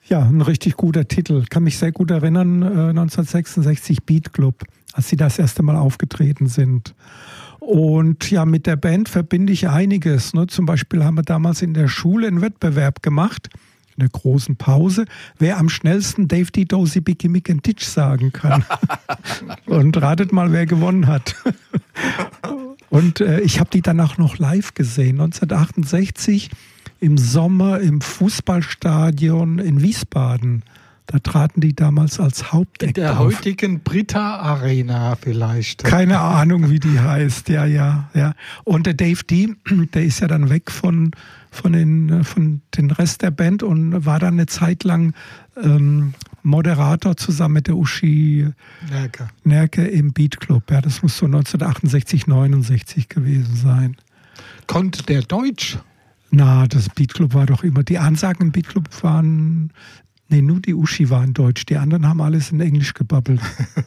Ja, ein richtig guter Titel. Kann mich sehr gut erinnern, 1966 Beat Club, als sie das erste Mal aufgetreten sind. Und ja, mit der Band verbinde ich einiges. Ne? Zum Beispiel haben wir damals in der Schule einen Wettbewerb gemacht, in der großen Pause, wer am schnellsten Dave D. Dozy, Bicky Mick and Ditch sagen kann. Und ratet mal, wer gewonnen hat. Und ich habe die danach noch live gesehen, 1968 im Sommer im Fußballstadion in Wiesbaden. Da traten die damals als Hauptact in der auf. Heutigen Britta Arena vielleicht. Keine Ahnung, wie die heißt. Ja. Und der Dave D., der ist ja dann weg von den Rest der Band und war dann eine Zeit lang Moderator zusammen mit der Uschi Nerke im Beat Club. Ja, das muss so 1968, 69 gewesen sein. Konnte der Deutsch? Na, das Beat Club war doch immer, die Ansagen im Beat Club waren, nee, nur die Uschi waren deutsch, die anderen haben alles in Englisch gebabbelt.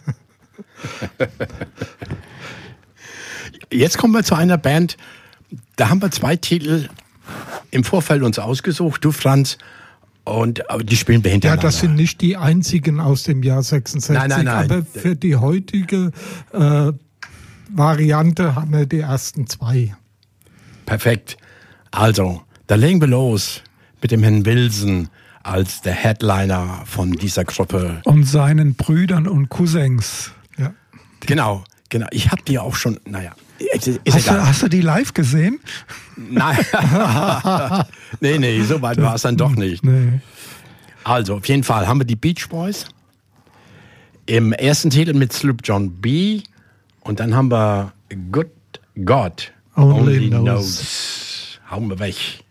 Jetzt kommen wir zu einer Band, da haben wir 2 Titel im Vorfeld uns ausgesucht, du Franz, und die spielen wir hintereinander. Ja, das sind nicht die einzigen aus dem Jahr 66, nein. Aber für die heutige Variante haben wir die ersten 2. Perfekt. Also, da legen wir los mit dem Herrn Wilson als der Headliner von dieser Gruppe. Und seinen Brüdern und Cousins. Ja. Genau. Ich habe die auch schon, Hast du die live gesehen? Nein. nee, so weit war es dann doch nicht. Nee. Also, auf jeden Fall haben wir die Beach Boys im ersten Titel mit Sloop John B. Und dann haben wir Good God Only knows. Hauen wir weg.